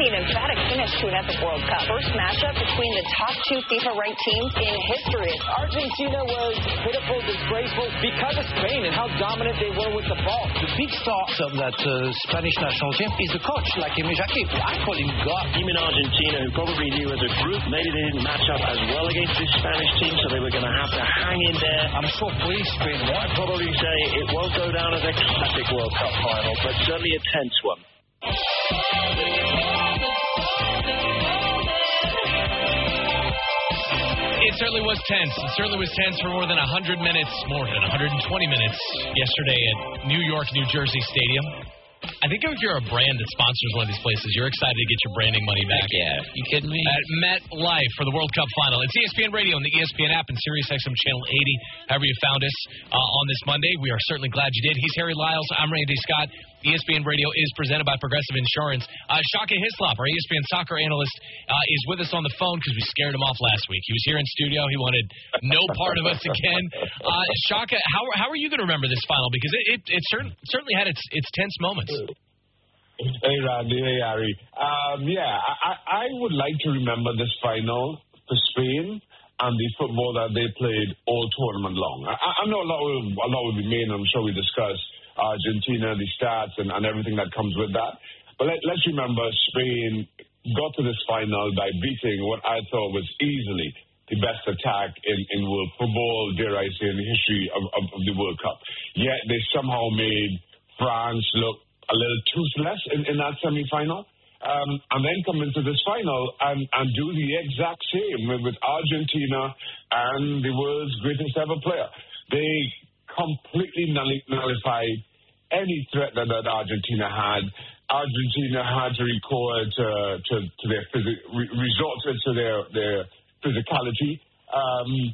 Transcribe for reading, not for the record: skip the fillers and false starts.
see an emphatic finish to an epic World Cup. First matchup between the top two FIFA-ranked teams in history. Argentina was pitiful, disgraceful because of Spain and how dominant they were with the ball. The big star of that Spanish national team is the coach, like Aimé Jacquet. I call him God. Team in Argentina, who probably knew as a group, maybe they didn't match up as well against this Spanish team, so they were going to have to hang in there. I'm so pleased Spain won. I'd probably say it won't go down as a classic World Cup final, but certainly a tense one. It certainly was tense. It certainly was tense for more than 100 minutes, more than 120 minutes yesterday at New York, New Jersey Stadium. I think if you're a brand that sponsors one of these places, you're excited to get your branding money back. Yeah, you kidding me? At MetLife for the World Cup final. It's ESPN Radio and the ESPN app and SiriusXM Channel 80. However you found us on this Monday, we are certainly glad you did. He's Harry Lyles. I'm Randy Scott. ESPN Radio is presented by Progressive Insurance. Shaka Hislop, our ESPN soccer analyst, is with us on the phone because we scared him off last week. He was here in studio. He wanted no part of us again. Shaka, how are you going to remember this final? Because it certainly had its tense moments. Hey, Randy. Hey, Harry. I would like to remember this final for Spain and the football that they played all tournament long. I know a lot will be made, and I'm sure we discuss Argentina, the stats, and everything that comes with that. But let's remember Spain got to this final by beating what I thought was easily the best attack in world football, dare I say, in the history of the World Cup. Yet they somehow made France look a little toothless in that semi-final. And then come into this final and do the exact same with Argentina and the world's greatest ever player. They completely nullified any threat that Argentina had. Argentina had to resort to their physicality.